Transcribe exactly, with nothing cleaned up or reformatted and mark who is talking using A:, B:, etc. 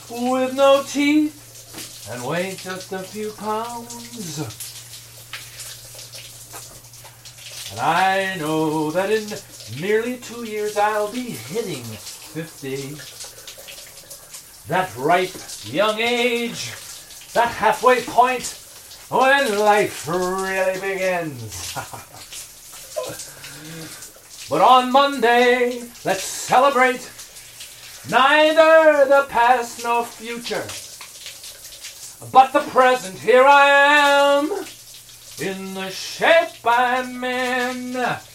A: with no teeth and weigh just a few pounds. And I know that in nearly two years I'll be hitting fifty. That ripe young age, that halfway point when life really begins. But on Monday, let's celebrate neither the past nor future, but the present. Here I am, in the shape I'm in.